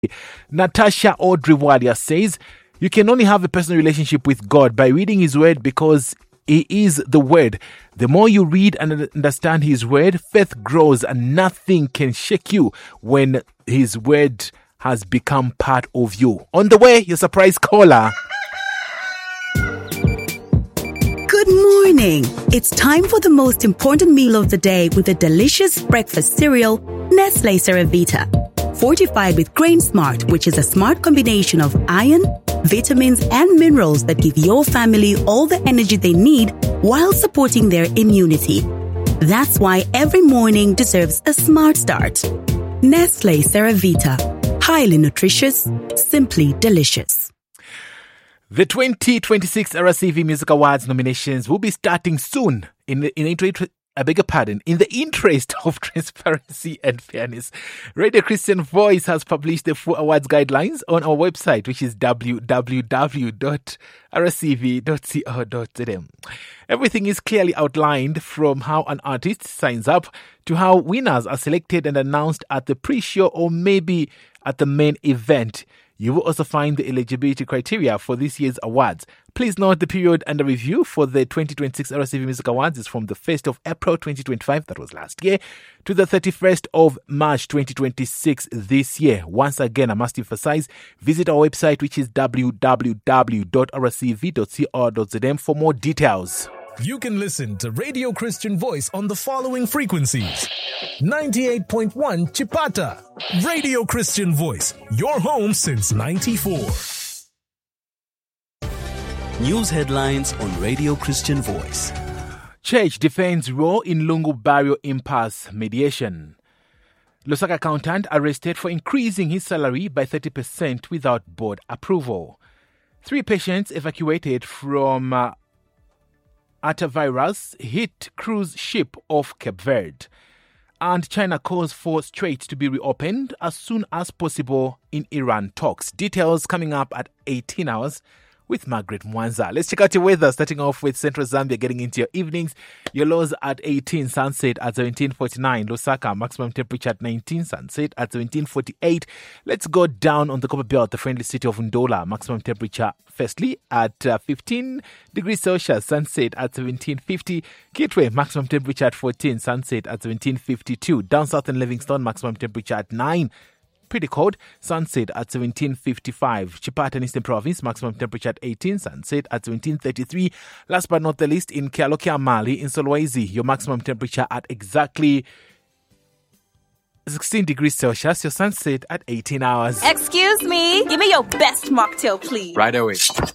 Natasha Audrey Walia says, you can only have a personal relationship with God by reading His Word because He is the Word. The more you read and understand His Word, faith grows and nothing can shake you when His Word has become part of you. On the way, your surprise caller. Good morning. It's time for the most important meal of the day with a delicious breakfast cereal, Nestle Cerevita. Fortified with Grain Smart, which is a smart combination of iron, vitamins, and minerals that give your family all the energy they need while supporting their immunity. That's why every morning deserves a smart start. Nestle Cerevita. Highly nutritious, simply delicious. The 2026 RCV Music Awards nominations will be starting soon. In the interest of transparency and fairness, Radio Christian Voice has published the full awards guidelines on our website, which is www.rcv.co.zm. Everything is clearly outlined, from how an artist signs up to how winners are selected and announced at the pre-show or maybe at the main event. You will also find the eligibility criteria for this year's awards. Please note the period under review for the 2026 RCV Music Awards is from the 1st of April 2025, that was last year, to the 31st of March 2026 this year. Once again, I must emphasize, visit our website, which is www.rcv.co.zm for more details. You can listen to Radio Christian Voice on the following frequencies. 98.1 Chipata. Radio Christian Voice, your home since 94. News headlines on Radio Christian Voice. Church defends role in Lungu Barrio impasse mediation. Lusaka accountant arrested for increasing his salary by 30% without board approval. 3 patients evacuated from Atavirus hit cruise ship off Cape Verde. And China calls for Strait to be reopened as soon as possible in Iran talks. Details coming up at 18 hours with Margaret Mwanza. Let's check out your weather, starting off with Central Zambia, getting into your evenings. Your lows at 18, sunset at 17:49. Lusaka, maximum temperature at 19, sunset at 17:48. Let's go down on the Copper Belt, the friendly city of Ndola, maximum temperature firstly at 15 degrees Celsius, sunset at 17:50. Kitwe, maximum temperature at 14, sunset at 17:52. Down south in Livingstone, maximum temperature at 9. Pretty cold, sunset at 17:55. Chipata in Eastern Province, maximum temperature at 18, sunset at 17:33. Last but not the least, in Kialokia Mali, in Solwezi, your maximum temperature at exactly 16 degrees Celsius, your sunset at 18 hours. Excuse me, give me your best mocktail, please. Right away.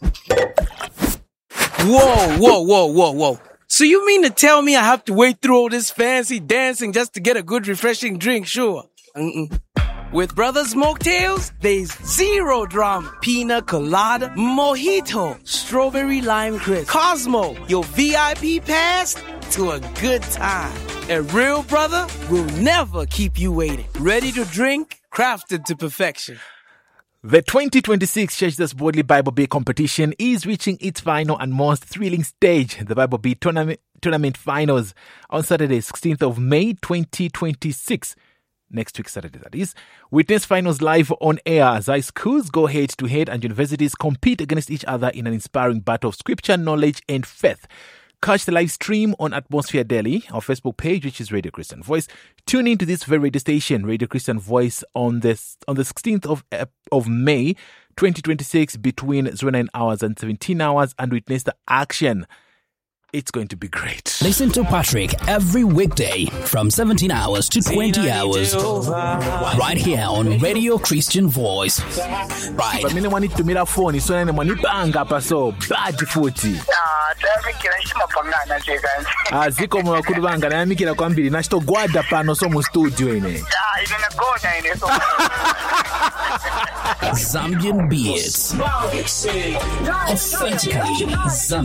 Whoa. So you mean to tell me I have to wait through all this fancy dancing just to get a good refreshing drink? Sure. With Brothers Mocktails, there's zero drama. Pina colada, mojito, strawberry lime crisp, Cosmo, your VIP pass to a good time. A real brother will never keep you waiting. Ready to drink, crafted to perfection. The 2026 Church Boldly Bible Bee competition is reaching its final and most thrilling stage, the Bible Bee tournament finals, on Saturday, 16th of May, 2026. Next week, Saturday, that is. Witness finals live on air as high schools go head-to-head and universities compete against each other in an inspiring battle of scripture, knowledge, and faith. Catch the live stream on Atmosphere Daily, our Facebook page, which is Radio Christian Voice. Tune in to this very radio station, Radio Christian Voice, on the 16th of May, 2026, between 09 hours and 17 hours, and witness the action. It's going to be great. Listen to Patrick every weekday from 17 hours to 20 hours. Right here on Radio Christian Voice. Right. But I want to meet a phone. So I'm going to bang up so bad footy. Ziko mwakudubanga na yamikira kwa mbili na shito gwada pano so mu studio ine. Zambian Beats. Authentically Zambian.